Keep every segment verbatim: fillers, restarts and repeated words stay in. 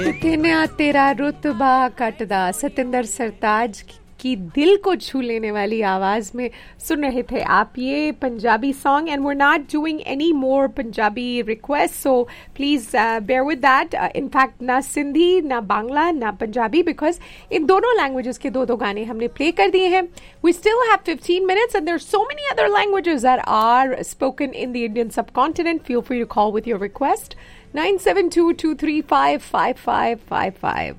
जितना तेरा रुतबा कटदा सतिंदर सरताज की दिल को छू लेने वाली आवाज में सुन रहे थे आप ये Punjabi song and we are not doing any more Punjabi request so please bear with that in fact ना सिंधी ना बांग्ला ना पंजाबी बिकॉज इन दोनों लैंग्वेजेस के दो दो गाने हमने प्ले कर दिए हैं we still have fifteen minutes and there are so many other languages that are spoken in the Indian subcontinent feel free to call with your request nine seven to to three five five five five five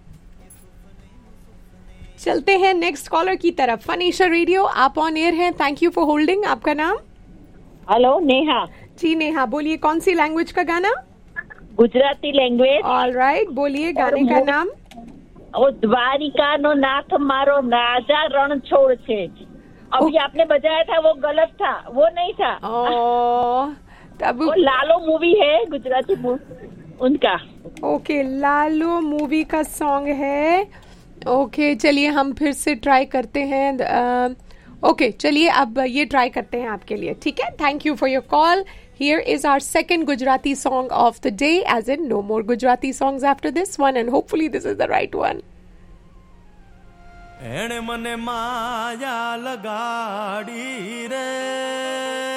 चलते हैं next collar की तरफ फनीशा radio आप on air हैं thank you for holding आपका नाम hello Neha ji Neha बोलिए कौन सी लैंग्वेज का गाना गुजराती लैंग्वेज ऑल राइट बोलिए गाने का नाम ओ द्वारिका नो नाथ मारो राजा रण छोड़ छे अभी आपने बजाया था वो गलत था वो नहीं था ओ तब वो लालो मूवी है गुजराती मूवी उनका ओके लालो मूवी का सॉन्ग है ओके okay, चलिए हम फिर से ट्राई करते हैं ओके okay, चलिए अब ये ट्राई करते हैं आपके लिए ठीक है thank you for your call here is our second Gujarati song of the day as in no more Gujarati songs after this one and hopefully this is the right one एणे मने माया लगाड़ी रे